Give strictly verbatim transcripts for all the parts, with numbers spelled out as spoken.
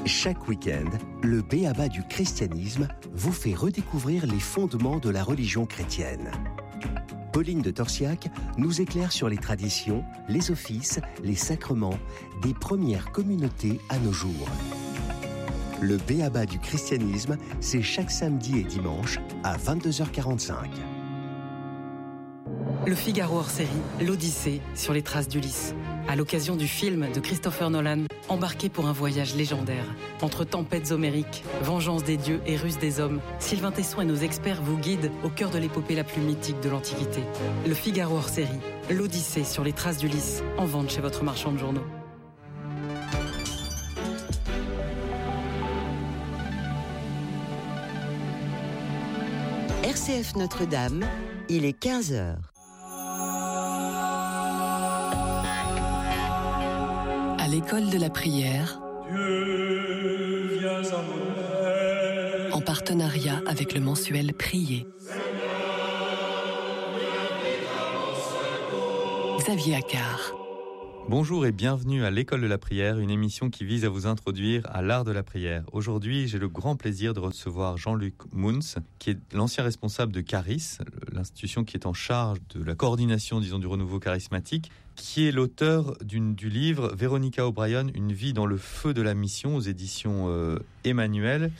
Chaque week-end, le b.a.-ba du christianisme vous fait redécouvrir les fondements de la religion chrétienne. Pauline de Torsiac nous éclaire sur les traditions, les offices, les sacrements des premières communautés à nos jours. Le b.a.-ba du christianisme, c'est chaque samedi et dimanche à vingt-deux heures quarante-cinq. Le Figaro hors série, l'Odyssée sur les traces d'Ulysse. À l'occasion du film de Christopher Nolan, embarqué pour un voyage légendaire. Entre tempêtes homériques, vengeance des dieux et ruse des hommes, Sylvain Tesson et nos experts vous guident au cœur de l'épopée la plus mythique de l'Antiquité. Le Figaro hors série, l'Odyssée sur les traces d'Ulysse, en vente chez votre marchand de journaux. R C F Notre-Dame, il est quinze heures. À l'école de la prière, Dieu, viens à mon aide. En partenariat avec le mensuel Prier. Xavier Accard. Bonjour et bienvenue à l'École de la prière, une émission qui vise à vous introduire à l'art de la prière. Aujourd'hui, j'ai le grand plaisir de recevoir Jean-Luc Mouns, qui est l'ancien responsable de Charis, l'institution qui est en charge de la coordination, disons, du renouveau charismatique, qui est l'auteur d'une, du livre Veronica O'Brien, Une vie dans le feu de la mission, aux éditions euh, Emmanuel.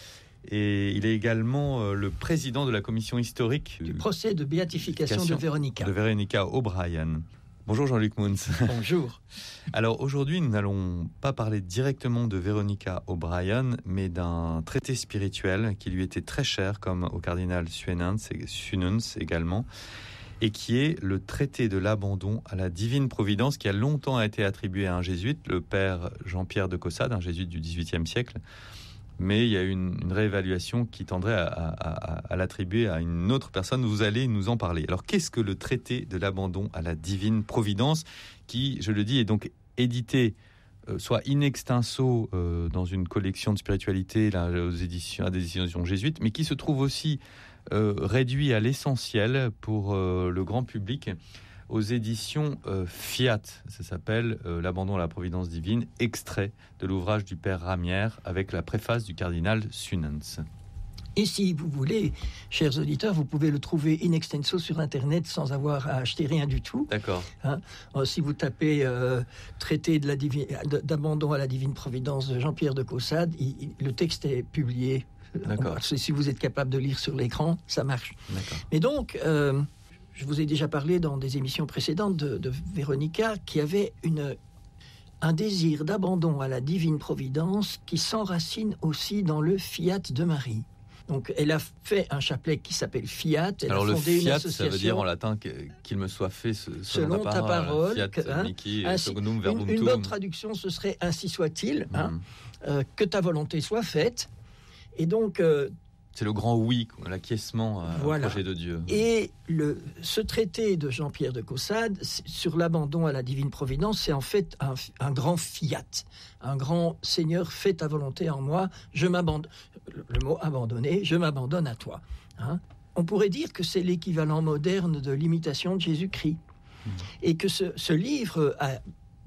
Et il est également euh, le président de la commission historique du procès de béatification de Véronica. De Veronica O'Brien. Bonjour Jean-Luc Mouns. Bonjour. Alors aujourd'hui, nous n'allons pas parler directement de Veronica O'Brien, mais d'un traité spirituel qui lui était très cher, comme au cardinal Suenens également, et qui est le traité de l'abandon à la divine providence, qui a longtemps été attribué à un jésuite, le père Jean-Pierre de Caussade, un jésuite du dix-huitième siècle. Mais il y a une, une réévaluation qui tendrait à, à, à, à l'attribuer à une autre personne. Vous allez nous en parler. Alors, qu'est-ce que le traité de l'abandon à la divine providence, qui, je le dis, est donc édité euh, soit in extenso euh, dans une collection de spiritualité là, aux éditions, à des éditions jésuites, mais qui se trouve aussi euh, réduit à l'essentiel pour euh, le grand public aux éditions euh, Fiat. Ça s'appelle euh, L'abandon à la providence divine, extrait de l'ouvrage du père Ramière avec la préface du cardinal Suenens. Et si vous voulez, chers auditeurs, vous pouvez le trouver in extenso sur Internet sans avoir à acheter rien du tout. D'accord. Hein, si vous tapez euh, traité de la divi- d'abandon à la divine providence de Jean-Pierre de Caussade, il, il, le texte est publié. D'accord. Si vous êtes capable de lire sur l'écran, ça marche. D'accord. Mais donc... Euh, Je vous ai déjà parlé dans des émissions précédentes de, de Véronica qui avait une, un désir d'abandon à la divine providence qui s'enracine aussi dans le fiat de Marie. Donc, elle a fait un chapelet qui s'appelle Fiat. Elle Alors, a le fondé fiat, une association, ça veut dire en latin que, qu'il me soit fait ce, selon ta parole. Fiat, que, hein, Niki, ainsi, Sogonum, une, une bonne traduction, ce serait ainsi soit-il, mm. hein, euh, que ta volonté soit faite. Et donc, euh, c'est le grand oui, l'acquiescement voilà. au projet de Dieu. Et le, ce traité de Jean-Pierre de Caussade sur l'abandon à la divine providence, c'est en fait un, un grand fiat, un grand Seigneur, fais ta volonté en moi, je m'abandonne, le mot abandonner, je m'abandonne à toi. Hein. On pourrait dire que c'est l'équivalent moderne de l'imitation de Jésus-Christ. Mmh. Et que ce, ce livre a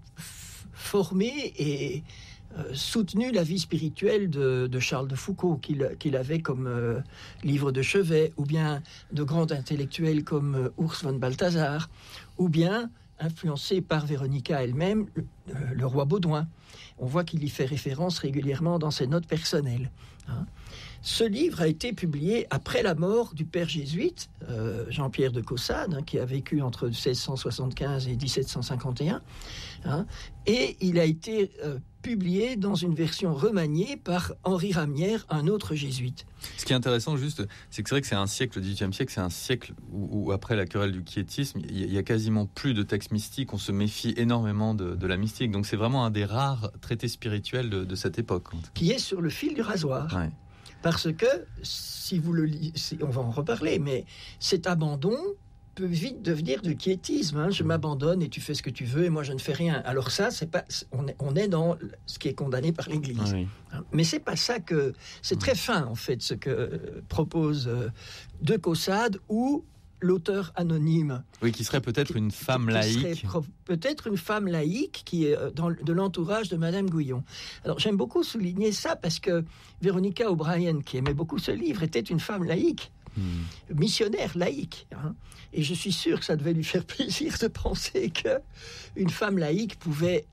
formé et... Euh, soutenu la vie spirituelle de, de Charles de Foucault, qu'il, qu'il avait comme euh, livre de chevet, ou bien de grands intellectuels comme euh, Urs von Balthasar, ou bien influencé par Véronica elle-même, le, euh, le roi Baudouin. On voit qu'il y fait référence régulièrement dans ses notes personnelles. Hein. Ce livre a été publié après la mort du père jésuite, euh, Jean-Pierre de Caussade, hein, qui a vécu entre seize cent soixante-quinze et dix-sept cent cinquante et un. Hein, et il a été euh, publié dans une version remaniée par Henri Ramière, un autre jésuite. Ce qui est intéressant, juste, c'est que c'est vrai que c'est un siècle, le dix-huitième siècle, c'est un siècle où, où après la querelle du quiétisme, il y a quasiment plus de textes mystiques, on se méfie énormément de, de la mystique. Donc c'est vraiment un des rares traités spirituels de, de cette époque. Qui est sur le fil du rasoir. Ouais. Parce que, si vous le lisez, on va en reparler, mais cet abandon peut vite devenir du quiétisme. Hein. Je m'abandonne et tu fais ce que tu veux et moi je ne fais rien. Alors ça, c'est pas, on est, on est dans ce qui est condamné par l'Église. Ah oui. Mais c'est pas ça que... C'est très fin, en fait, ce que propose De Caussade, où l'auteur anonyme. Oui, qui serait peut-être qui, une femme qui laïque. Serait peut-être une femme laïque qui est dans, de l'entourage de Madame Guyon. Alors j'aime beaucoup souligner ça parce que Veronica O'Brien, qui aimait beaucoup ce livre, était une femme laïque. Mmh. Missionnaire laïque, hein. Et je suis sûr que ça devait lui faire plaisir de penser que une femme laïque pouvait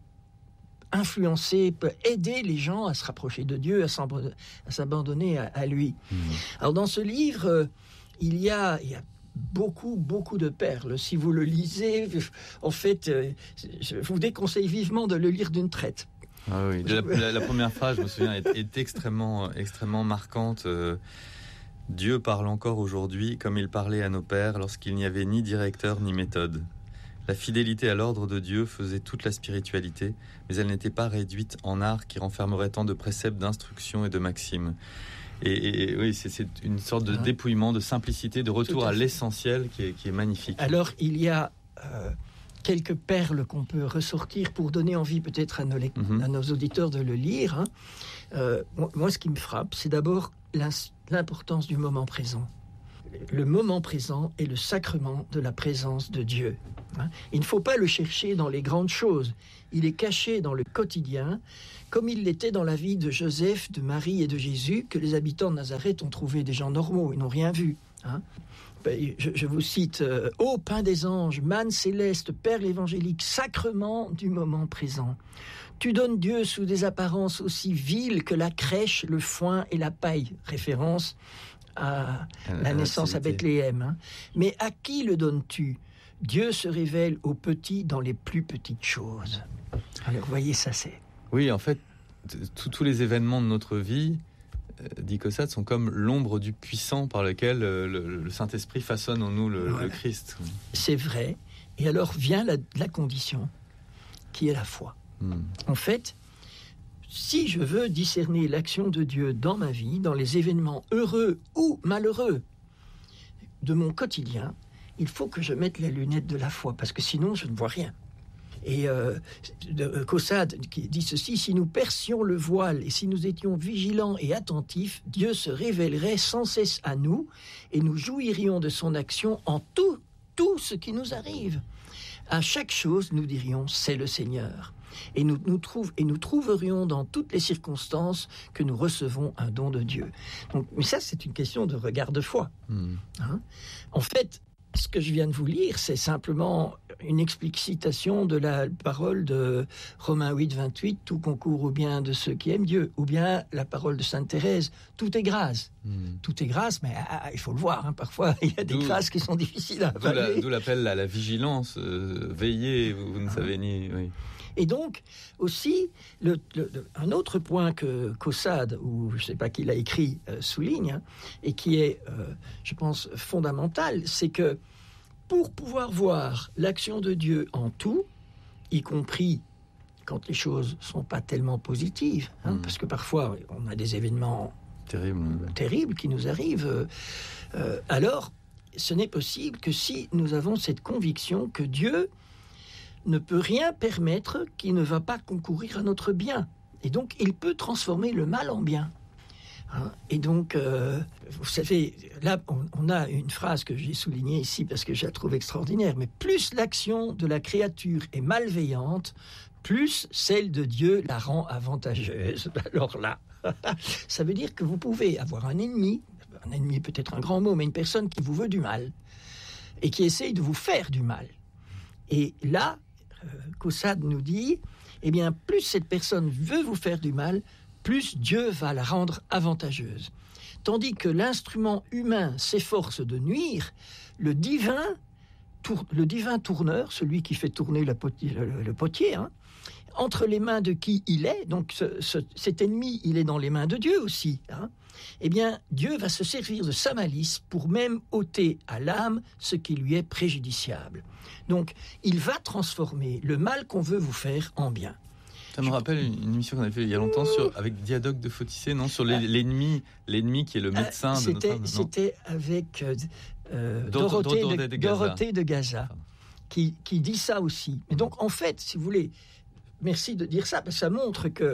influencer, peut aider les gens à se rapprocher de Dieu, à s'abandonner à, à lui. Mmh. Alors dans ce livre, euh, il y a, il y a beaucoup, beaucoup de perles. Si vous le lisez, en fait, euh, je vous déconseille vivement de le lire d'une traite. Ah oui, la, la, la première phrase, je me souviens, est, est extrêmement, extrêmement marquante. Euh... Dieu parle encore aujourd'hui comme il parlait à nos pères lorsqu'il n'y avait ni directeur ni méthode. La fidélité à l'ordre de Dieu faisait toute la spiritualité, mais elle n'était pas réduite en art qui renfermerait tant de préceptes, d'instructions et de maximes. Et, et, et oui, c'est, c'est une sorte de dépouillement, de simplicité, de retour à, à l'essentiel qui est, qui est magnifique. Alors, il y a euh, quelques perles qu'on peut ressortir pour donner envie peut-être à nos, mm-hmm. à nos auditeurs de le lire. Hein. Euh, moi, ce qui me frappe, c'est d'abord l'importance du moment présent. Le moment présent est le sacrement de la présence de Dieu. Il ne faut pas le chercher dans les grandes choses. Il est caché dans le quotidien, comme il l'était dans la vie de Joseph, de Marie et de Jésus, que les habitants de Nazareth ont trouvé des gens normaux, ils n'ont rien vu. Hein. Je, je vous cite euh, « Ô pain des anges, manne céleste, perle évangélique, sacrement du moment présent. Tu donnes Dieu sous des apparences aussi viles que la crèche, le foin et la paille. » Référence à la, la naissance à Bethléem. Hein. Mais à qui le donnes-tu ? Dieu se révèle aux petits dans les plus petites choses. Alors, vous voyez, ça c'est... Oui, en fait, tous les événements de notre vie, euh, dit Caussade, sont comme l'ombre du puissant par lequel euh, le, le Saint-Esprit façonne en nous le, voilà. le Christ. C'est vrai. Et alors vient la, la condition, qui est la foi. Hmm. En fait, si je veux discerner l'action de Dieu dans ma vie, dans les événements heureux ou malheureux de mon quotidien, il faut que je mette les lunettes de la foi, parce que sinon je ne vois rien. Et euh, Caussade qui dit ceci: si nous percions le voile et si nous étions vigilants et attentifs, Dieu se révélerait sans cesse à nous et nous jouirions de son action en tout, tout ce qui nous arrive. À chaque chose, nous dirions: c'est le Seigneur. Et nous, nous, trouve, et nous trouverions dans toutes les circonstances que nous recevons un don de Dieu. Donc, mais ça, c'est une question de regard de foi. Mmh. Hein? En fait, ce que je viens de vous lire, c'est simplement une explicitation de la parole de Romains huit, vingt-huit, tout concourt au bien de ceux qui aiment Dieu, ou bien la parole de Sainte Thérèse, tout est grâce. Mmh. Tout est grâce, mais ah, il faut le voir, hein, parfois il y a des d'où, grâces qui sont difficiles à avaler. D'où, la, d'où l'appel à la vigilance, euh, veillez, vous, vous ne ah. savez ni... Oui. Et donc, aussi, le, le, le, un autre point que Caussade, ou je ne sais pas qui l'a écrit, euh, souligne, hein, et qui est, euh, je pense, fondamental, c'est que pour pouvoir voir l'action de Dieu en tout, y compris quand les choses ne sont pas tellement positives, hein, mmh. parce que parfois, on a des événements terribles, terribles qui nous arrivent, euh, alors, ce n'est possible que si nous avons cette conviction que Dieu ne peut rien permettre qui ne va pas concourir à notre bien. Et donc, il peut transformer le mal en bien. Hein? Et donc, euh, vous savez, là, on, on a une phrase que j'ai soulignée ici parce que je la trouve extraordinaire, mais plus l'action de la créature est malveillante, plus celle de Dieu la rend avantageuse. Alors là, ça veut dire que vous pouvez avoir un ennemi, un ennemi peut-être un grand mot, mais une personne qui vous veut du mal et qui essaye de vous faire du mal. Et là, Caussade nous dit, eh bien, plus cette personne veut vous faire du mal, plus Dieu va la rendre avantageuse. Tandis que l'instrument humain s'efforce de nuire, le divin, tour, le divin tourneur, celui qui fait tourner le potier, le, le potier hein, entre les mains de qui il est, donc ce, ce, cet ennemi, il est dans les mains de Dieu aussi, hein, eh bien, Dieu va se servir de sa malice pour même ôter à l'âme ce qui lui est préjudiciable. Donc, il va transformer le mal qu'on veut vous faire en bien. Ça me rappelle une, une émission qu'on avait fait il y a longtemps sur, avec Diadoque de Photissé, non, sur les, l'ennemi, l'ennemi qui est le médecin euh, de c'était, notre... C'était avec euh, euh, Dorothée, Dorothée, de, de Gaza, Dorothée de Gaza qui, qui dit ça aussi. Mais donc, en fait, si vous voulez, merci de dire ça, parce que ça montre que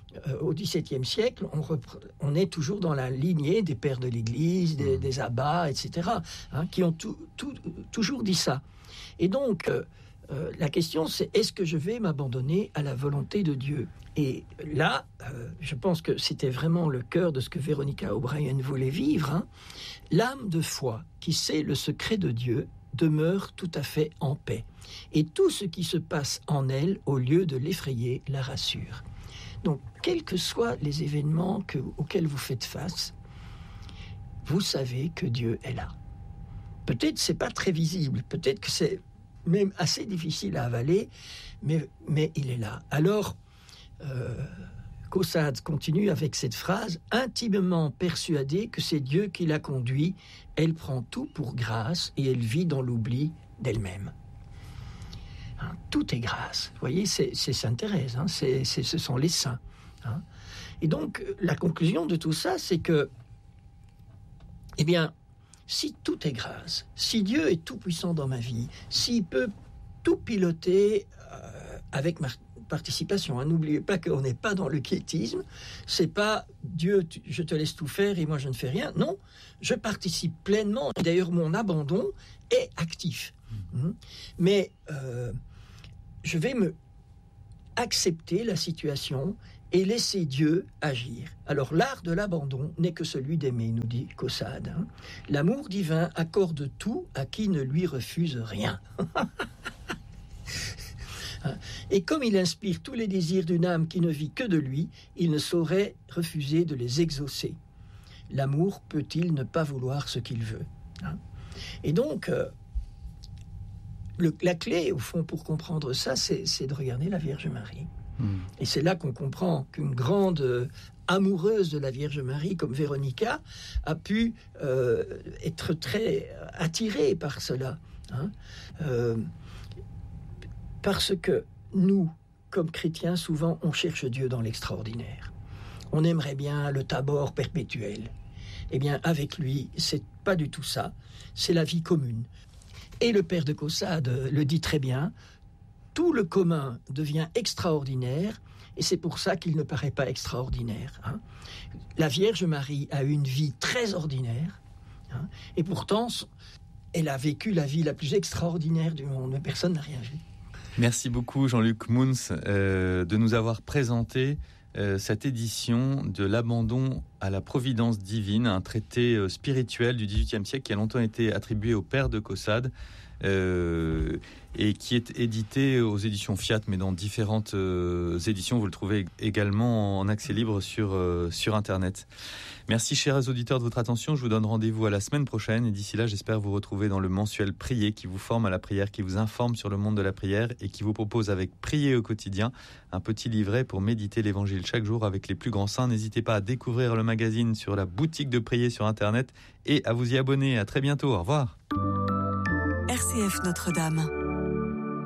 euh, au XVIIe siècle, on, repre- on est toujours dans la lignée des pères de l'Église, des, des abbats, et cetera, hein, qui ont tout, tout, toujours dit ça. Et donc, euh, euh, la question, c'est est-ce que je vais m'abandonner à la volonté de Dieu ? Et là, euh, je pense que c'était vraiment le cœur de ce que Veronica O'Brien voulait vivre. Hein. L'âme de foi qui sait le secret de Dieu demeure tout à fait en paix. Et tout ce qui se passe en elle, au lieu de l'effrayer, la rassure. Donc, quels que soient les événements que, auxquels vous faites face, vous savez que Dieu est là. Peut-être c'est pas très visible, peut-être que c'est même assez difficile à avaler, mais, mais il est là. Alors, euh, Caussade continue avec cette phrase « Intimement persuadée que c'est Dieu qui l'a conduit, elle prend tout pour grâce et elle vit dans l'oubli d'elle-même. » Hein, tout est grâce. Vous voyez, c'est, c'est Sainte Thérèse, hein, c'est, c'est, ce sont les saints. Hein. Et donc, la conclusion de tout ça, c'est que, eh bien, si tout est grâce, si Dieu est tout-puissant dans ma vie, s'il peut tout piloter euh, avec ma participation, hein, n'oubliez pas qu'on n'est pas dans le quiétisme, c'est pas Dieu, tu, je te laisse tout faire et moi je ne fais rien. Non, je participe pleinement. D'ailleurs, mon abandon est actif. Mmh. Mais euh, je vais me accepter la situation et laisser Dieu agir. Alors l'art de l'abandon n'est que celui d'aimer, nous dit Caussade. Hein. L'amour divin accorde tout à qui ne lui refuse rien. Et comme il inspire tous les désirs d'une âme qui ne vit que de lui, il ne saurait refuser de les exaucer. L'amour peut-il ne pas vouloir ce qu'il veut, hein? Et donc, euh, le, la clé, au fond, pour comprendre ça, c'est, c'est de regarder la Vierge Marie. Mmh. Et c'est là qu'on comprend qu'une grande euh, amoureuse de la Vierge Marie, comme Véronica, a pu euh, être très attirée par cela. Hein. Euh, parce que nous, comme chrétiens, souvent, on cherche Dieu dans l'extraordinaire. On aimerait bien le Tabor perpétuel. Eh bien, avec lui, c'est pas du tout ça. C'est la vie commune. Et le père de Caussade le dit très bien, tout le commun devient extraordinaire, et c'est pour ça qu'il ne paraît pas extraordinaire. Hein. La Vierge Marie a eu une vie très ordinaire, hein, et pourtant, elle a vécu la vie la plus extraordinaire du monde, mais personne n'a rien vu. Merci beaucoup Jean-Luc Mouns euh, de nous avoir présenté euh, cette édition de l'abandon à la providence divine, un traité euh, spirituel du dix-huitième siècle qui a longtemps été attribué au père de Caussade euh, et qui est édité aux éditions Fiat, mais dans différentes euh, éditions. Vous le trouvez également en accès libre sur, euh, sur Internet. Merci chers auditeurs de votre attention, je vous donne rendez-vous à la semaine prochaine et d'ici là j'espère vous retrouver dans le mensuel Prier qui vous forme à la prière, qui vous informe sur le monde de la prière et qui vous propose avec Prier au quotidien un petit livret pour méditer l'évangile chaque jour avec les plus grands saints. N'hésitez pas à découvrir le magazine sur la boutique de Prier sur Internet et à vous y abonner. À très bientôt, au revoir. R C F Notre-Dame.